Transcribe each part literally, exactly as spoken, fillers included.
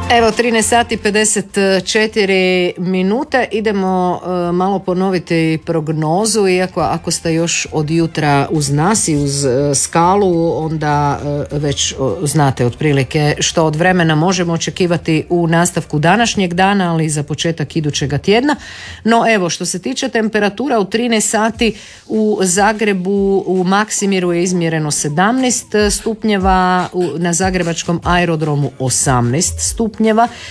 Evo trinaest sati pedeset četiri minute, idemo uh, malo ponoviti prognozu, iako ako ste još od jutra uz nas i uz uh, skalu, onda uh, već uh, znate otprilike što od vremena možemo očekivati u nastavku današnjeg dana, ali i za početak idućega tjedna. No evo, što se tiče temperatura, u trinaest sati u Zagrebu u Maksimiru je izmjereno sedamnaest stupnjeva, u, na Zagrebačkom aerodromu osamnaest stupnjeva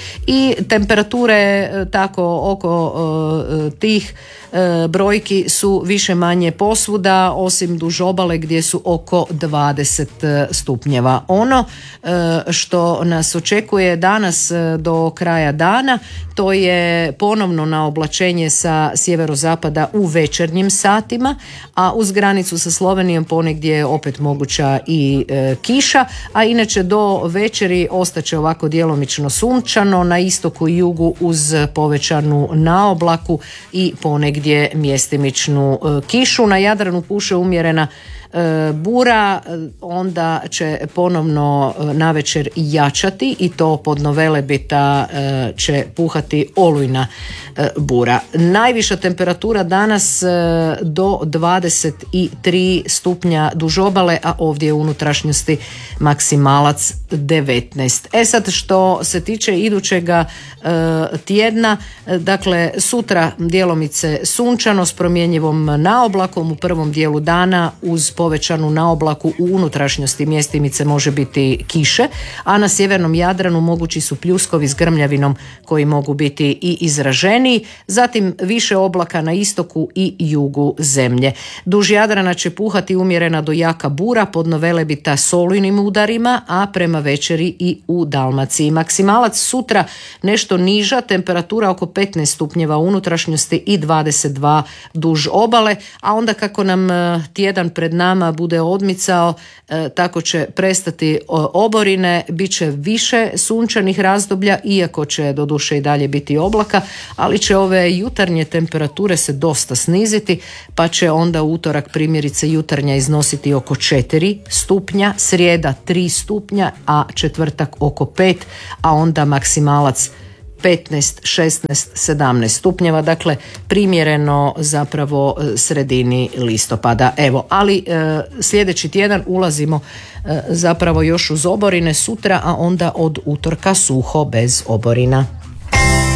i temperature tako oko uh, tih uh, brojki su više manje posvuda, osim duž obale gdje su oko dvadeset stupnjeva. Ono uh, što nas očekuje danas uh, do kraja dana, to je ponovno na oblačenje sa sjeverozapada u večernjim satima, a uz granicu sa Slovenijom ponegdje je opet moguća i e, kiša, a inače do večeri ostaće ovako djelomično sunčano, na istoku i jugu uz povećanu naoblaku i ponegdje mjestimičnu e, kišu. Na Jadranu puše umjerena e, bura, onda će ponovno e, navečer jačati i to pod Novelebita e, će puhati olujna e, bura. Najviša temperatura danas e, do dvadeset tri stupnja duž obale, a ovdje u unutrašnjosti maksimalac devetnaest. E sad, što se tiče idućega e, tjedna, dakle sutra djelomice sunčano s promjenjivom naoblakom u prvom dijelu dana, uz povećanu naoblaku u unutrašnjosti mjestimice može biti kiše, a na sjevernom Jadranu mogući su pljuskovi s grmljavinom koji mogu biti i izraženiji. Zatim više oblaka na istoku i jugu zemlje. Duž Jadrana će puhati umjerena do jaka bura pod Novelebita s olujnim udarima, a prema večeri i u Dalmaciji. Maksimalac sutra nešto niža, temperatura oko petnaest stupnjeva u unutrašnjosti i dvadeset dva duž obale, a onda kako nam tjedan pred nama bude odmicao, tako će prestati oborine, bit će više sunčanih razdoblja, iako će doduše i dalje biti oblaka, ali će ove jutarnje temperature se dosta sniziti, pa će onda utorak primjerice jutarnja iznositi oko četiri stupnja, srijeda tri stupnja, a četvrtak oko pet, a onda maksimalac petnaest, šesnaest, sedamnaest stupnjeva, dakle primjereno zapravo sredini listopada. Evo, ali e, sljedeći tjedan ulazimo e, zapravo još uz oborine sutra, a onda od utorka suho bez oborina.